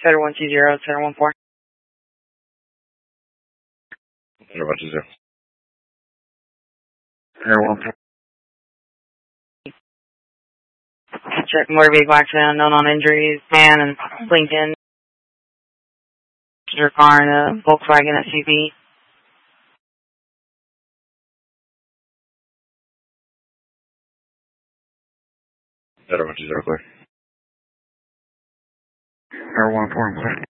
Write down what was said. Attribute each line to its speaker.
Speaker 1: Center 120, Center 14.
Speaker 2: Center 120.
Speaker 1: Center 14. Check motor vehicle accident, unknown on injuries, man and Lincoln. Your car in a Volkswagen SUV.
Speaker 2: Center 120, clear.
Speaker 1: Center 14, clear.